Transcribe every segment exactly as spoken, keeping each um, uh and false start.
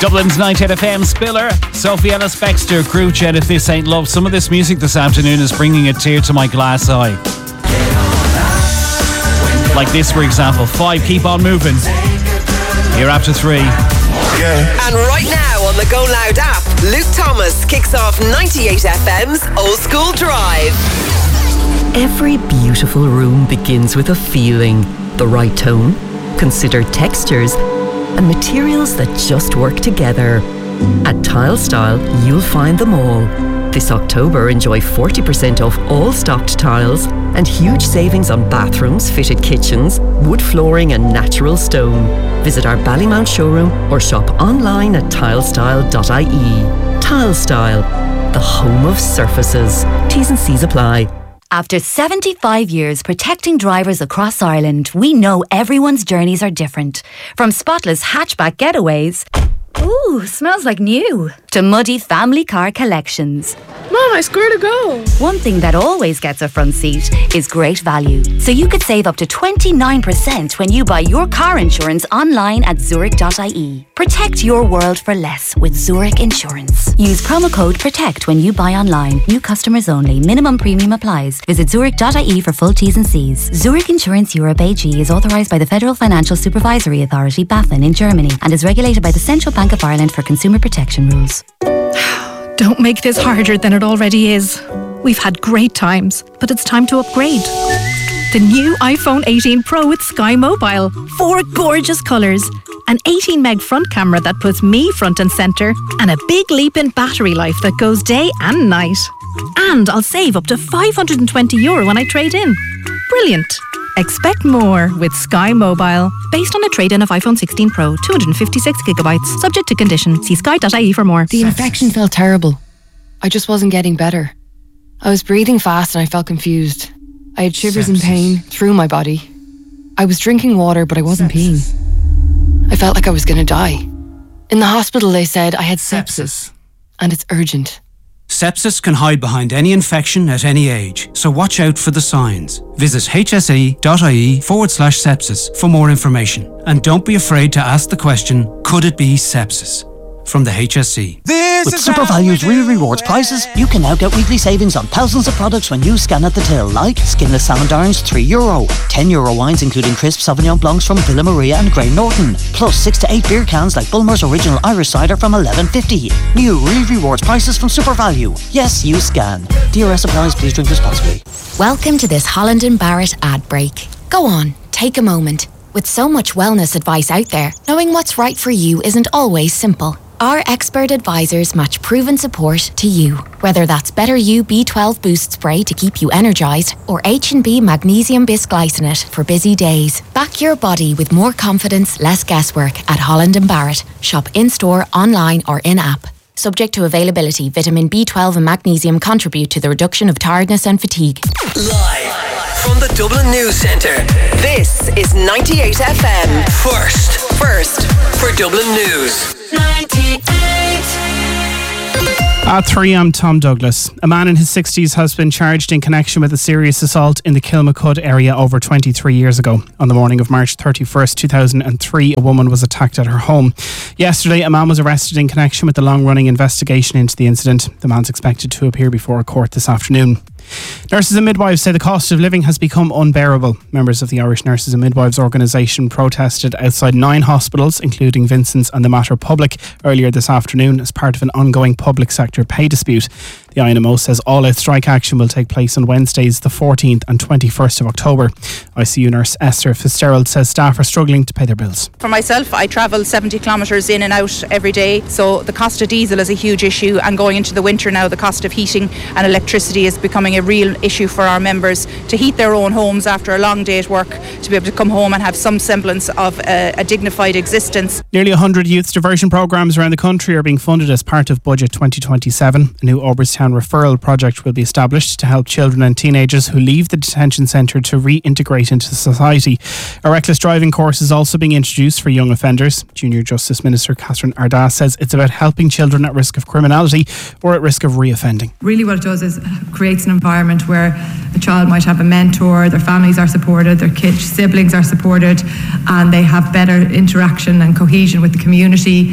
Dublin's ninety-eight F M Spiller, Sophie Ellis Bextor, Crouch and If This Ain't Love. Some of this music this afternoon is bringing a tear to my glass eye. Like this, for example, Five, Keep On Moving. Here after three. Yeah. And right now on the Go Loud app, Luke Thomas kicks off ninety-eight F M's Old School Drive. Every beautiful room begins with a feeling, the right tone, considered textures, and materials that just work together. At Tile Style, you'll find them all. This October, enjoy forty percent off all stocked tiles and huge savings on bathrooms, fitted kitchens, wood flooring and natural stone. Visit our Ballymount showroom or shop online at tilestyle dot I E. Tile Style, the home of surfaces. T's and C's apply. After seventy-five years protecting drivers across Ireland, we know everyone's journeys are different. From spotless hatchback getaways, ooh, smells like new, to muddy family car collections. Mom, I swear to go. One thing that always gets a front seat is great value. So you could save up to twenty-nine percent when you buy your car insurance online at zurich dot I E. Protect your world for less with Zurich Insurance. Use promo code PROTECT when you buy online. New customers only. Minimum premium applies. Visit zurich dot I E for full T's and C's. Zurich Insurance Europe A G is authorised by the Federal Financial Supervisory Authority, BaFin, in Germany, and is regulated by the Central Bank of Ireland for consumer protection rules. Don't make this harder than it already is. We've had great times, but it's time to upgrade. The new iPhone eighteen Pro with Sky Mobile. Four gorgeous colours. An eighteen meg front camera that puts me front and centre. And a big leap in battery life that goes day and night. And I'll save up to five hundred twenty euro when I trade in. Brilliant. Expect more with Sky Mobile. Based on a trade-in of iPhone sixteen Pro, two hundred fifty-six gigabytes. Subject to condition. See sky dot I E for more. The infection felt terrible. I just wasn't getting better. I was breathing fast and I felt confused. I had shivers and pain through my body. I was drinking water, but I wasn't peeing. I felt like I was going to die. In the hospital, they said I had sepsis. And it's urgent. Sepsis can hide behind any infection at any age, so watch out for the signs. Visit hse.ie forward slash sepsis for more information. And don't be afraid to ask the question, could it be sepsis? From the H S E. This With SuperValue's Real Rewards prices, you can now get weekly savings on thousands of products when you scan at the till, like skinless salmon darns, three euro, ten euro wines including crisp Sauvignon Blancs from Villa Maria and Grey Norton, plus six to eight beer cans like Bulmer's Original Irish Cider from eleven fifty. New Real Rewards prices from SuperValue. Yes, you scan. D R S applies. Please drink responsibly. Welcome to this Holland and Barrett ad break. Go on, take a moment. With so much wellness advice out there, knowing what's right for you isn't always simple. Our expert advisors match proven support to you. Whether that's Better You B twelve Boost Spray to keep you energised or H and B Magnesium Bisglycinate for busy days. Back your body with more confidence, less guesswork at Holland and Barrett. Shop in-store, online or in-app. Subject to availability, vitamin B twelve and magnesium contribute to the reduction of tiredness and fatigue. Live from the Dublin News Centre, this is ninety-eight F M. First, first for Dublin News. At three, I'm Tom Douglas. A man in his sixties has been charged in connection with a serious assault in the Kilmacud area over twenty-three years ago. On the morning of March thirty-first, two thousand three, a woman was attacked at her home. Yesterday, a man was arrested in connection with the long-running investigation into the incident. The man's expected to appear before a court this afternoon. Nurses and midwives say the cost of living has become unbearable. Members of the Irish Nurses and Midwives Organisation protested outside nine hospitals, including Vincent's and the Mater Public, earlier this afternoon as part of an ongoing public sector pay dispute. The I N M O says all-out strike action will take place on Wednesdays the fourteenth and twenty-first of October. I C U nurse Esther Fitzgerald says staff are struggling to pay their bills. For myself, I travel seventy kilometres in and out every day, so the cost of diesel is a huge issue, and going into the winter now, the cost of heating and electricity is becoming a real issue for our members to heat their own homes after a long day at work, to be able to come home and have some semblance of a, a dignified existence. Nearly one hundred youth diversion programmes around the country are being funded as part of Budget twenty twenty-seven. A new Oberstown referral project will be established to help children and teenagers who leave the detention centre to reintegrate into society. A reckless driving course is also being introduced for young offenders. Junior Justice Minister Catherine Ardas says it's about helping children at risk of criminality or at risk of reoffending. Really what it does is creates an environment where a child might have a mentor, their families are supported, their kids, siblings are supported, and they have better interaction and cohesion with the community.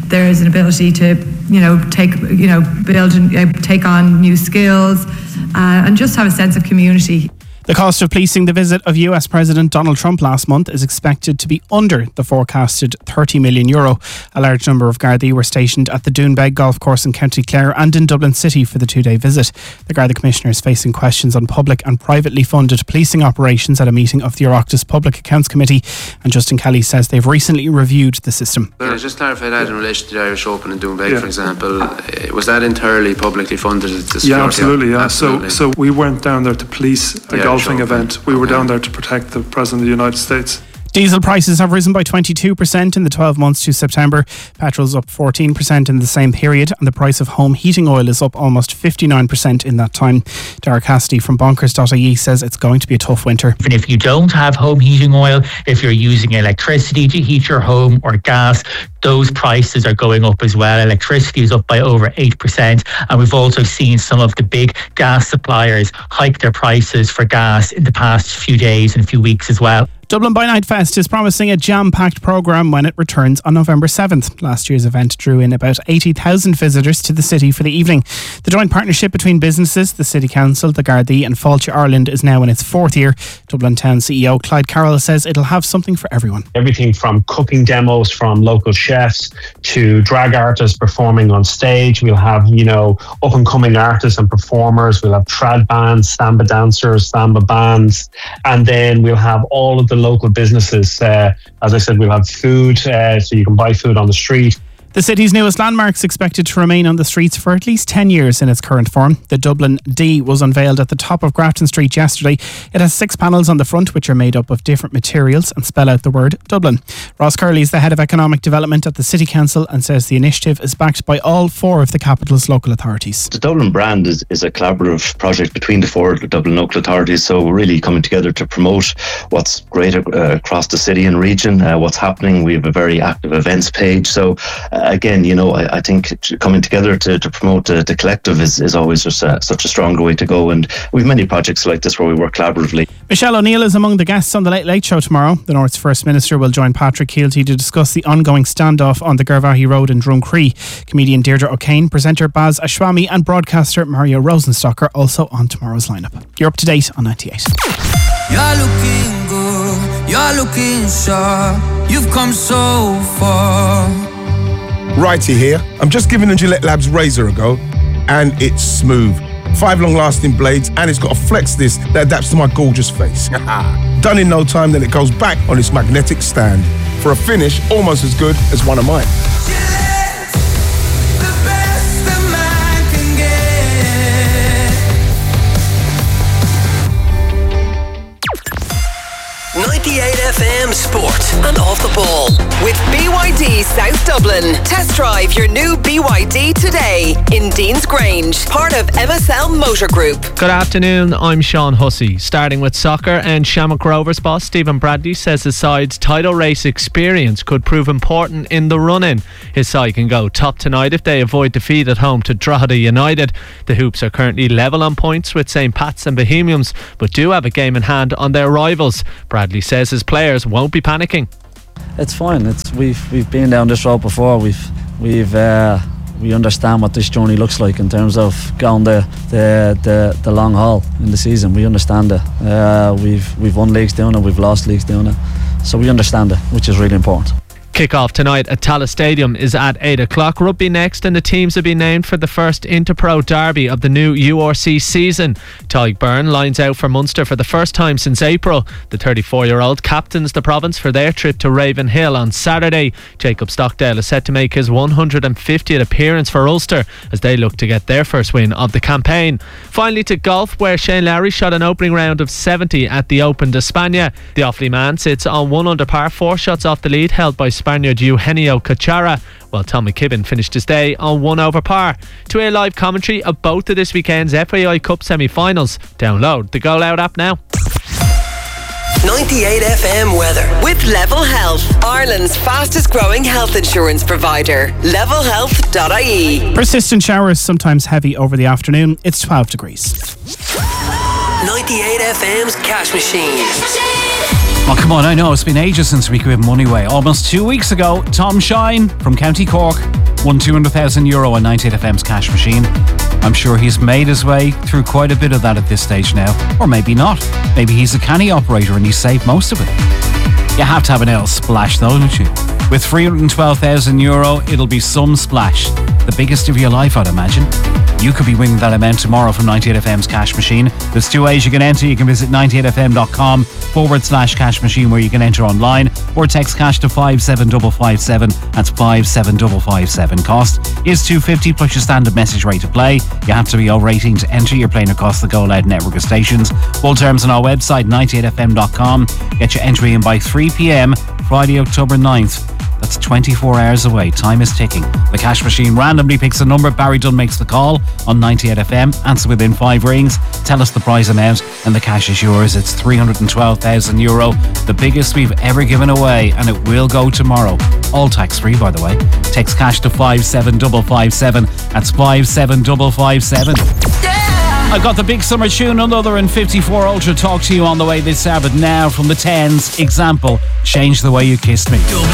there's an ability to, you know, take, you know, build and uh, take on new skills, uh, and just have a sense of community. The cost of policing the visit of U S President Donald Trump last month is expected to be under the forecasted thirty million euro. A large number of Gardaí were stationed at the Doonbeg Golf Course in County Clare and in Dublin City for the two-day visit. The Garda Commissioner is facing questions on public and privately funded policing operations at a meeting of the Oireachtas Public Accounts Committee, and Justin Kelly says they've recently reviewed the system. Well, just clarify that in relation to the Irish Open in Doonbeg, yeah. for example. Was that entirely publicly funded? Yeah, absolutely. Yeah. Absolutely. So, so we weren't down there to police a yeah, golfing sure. event. We were okay. down there to protect the President of the United States. Diesel prices have risen by twenty-two percent in the twelve months to September. Petrol's up fourteen percent in the same period, and the price of home heating oil is up almost fifty-nine percent in that time. Dara Cassidy from bonkers dot I E says it's going to be a tough winter. Even if you don't have home heating oil, if you're using electricity to heat your home or gas, those prices are going up as well. Electricity is up by over eight percent, and we've also seen some of the big gas suppliers hike their prices for gas in the past few days and few weeks as well. Dublin by Night Fest is promising a jam-packed programme when it returns on November seventh. Last year's event drew in about eighty thousand visitors to the city for the evening. The joint partnership between businesses, the City Council, the Gardaí and Fáilte Ireland is now in its fourth year. Dublin Town C E O Clyde Carroll says it'll have something for everyone. Everything from cooking demos from local chefs to drag artists performing on stage. We'll have, you know, up-and-coming artists and performers. We'll have trad bands, samba dancers, samba bands. And then we'll have all of the local businesses. Uh, as I said, we'll have food, uh, so you can buy food on the street. The city's newest landmark's expected to remain on the streets for at least ten years in its current form. The Dublin D was unveiled at the top of Grafton Street yesterday. It has six panels on the front which are made up of different materials and spell out the word Dublin. Ross Curley is the head of economic development at the City Council and says the initiative is backed by all four of the capital's local authorities. The Dublin brand is, is a collaborative project between the four Dublin local authorities, so we're really coming together to promote what's great uh, across the city and region, uh, what's happening. We have a very active events page, so uh, again, you know, I, I think coming together to, to promote the, the collective is, is always just a, such a stronger way to go, and we have many projects like this where we work collaboratively. Michelle O'Neill is among the guests on the Late Late Show tomorrow. The North's First Minister will join Patrick Keelty to discuss the ongoing standoff on the Garvaghey Road in Drumcree. Comedian Deirdre O'Kane, presenter Baz Ashwami and broadcaster Mario Rosenstock are also on tomorrow's lineup. You're up to date on ninety-eight. You're looking good, you're looking sharp, you've come so far. Righty here. I'm just giving the Gillette Labs razor a go, and it's smooth. Five long-lasting blades, and it's got a flex disc that adapts to my gorgeous face. Done in no time, then it goes back on its magnetic stand for a finish almost as good as one of mine. Gillette, the best a man can get. ninety-eight F M Sport and Off the Ball with B Y D South Dublin. Test drive your new B Y D today in Dean's Grange, part of M S L Motor Group. Good afternoon, I'm Sean Hussey. Starting with soccer, and Shamrock Rovers boss Stephen Bradley says the side's title race experience could prove important in the run-in. His side can go top tonight if they avoid defeat at home to Drogheda United. The Hoops are currently level on points with Saint Pat's and Bohemians, but do have a game in hand on their rivals. Bradley says his players won't be panicking. It's fine. It's we've we've been down this road before. We've we've uh, we understand what this journey looks like in terms of going the the the, the long haul in the season. We understand it. Uh, we've we've won leagues doing it. We've lost leagues doing it. So we understand it, which is really important. Kick-off tonight at Tallaght Stadium is at eight o'clock. Rugby next, and the teams have been named for the first Interpro derby of the new U R C season. Tadhg Byrne lines out for Munster for the first time since April. The thirty-four-year-old captains the province for their trip to Ravenhill on Saturday. Jacob Stockdale is set to make his one hundred fiftieth appearance for Ulster as they look to get their first win of the campaign. Finally to golf, where Shane Lowry shot an opening round of seventy at the Open d'Espagne. The Offaly man sits on one under par, four shots off the lead held by Spaniard Eugenio Cachara, while Tom McKibben finished his day on one over par. To hear live commentary of both of this weekend's F A I Cup semi-finals, download the Go Loud app now. ninety-eight F M weather with Level Health, Ireland's fastest growing health insurance provider. level health dot I E. Persistent showers, sometimes heavy over the afternoon. It's twelve degrees. ninety-eight F M's Cash Machine. Oh, come on, I know, it's been ages since we gave money away. Almost two weeks ago, Tom Shine from County Cork won two hundred thousand euro on ninety-eight F M's cash machine. I'm sure he's made his way through quite a bit of that at this stage now. Or maybe not. Maybe he's a canny operator and he's saved most of it. You have to have an L splash though, don't you? With three hundred twelve thousand euro, it'll be some splash. The biggest of your life, I'd imagine. You could be winning that amount tomorrow from ninety-eight F M's cash machine. There's two ways you can enter. You can visit ninety-eight F M dot com forward slash cash machine where you can enter online, or text cash to five seven five five seven. That's five seven five five seven. Cost is two fifty plus your standard message rate to play. You have to be O rating to enter. You're playing across the Go Loud network of stations. Full terms on our website, ninety-eight F M dot com. Get your entry in by three p.m. Friday, October ninth. That's twenty-four hours away. Time is ticking. The cash machine randomly picks a number. Barry Dunn makes the call on ninety-eight F M. Answer within five rings. Tell us the prize amount and the cash is yours. It's three hundred twelve thousand euro. The biggest we've ever given away, and it will go tomorrow. All tax free, by the way. Text cash to five seven five five seven. That's five seven five five seven. I've got the big summer tune, none other than fifty-four Ultra. Talk to you on the way this Sabbath now from the tens. Example, change the way you kissed me.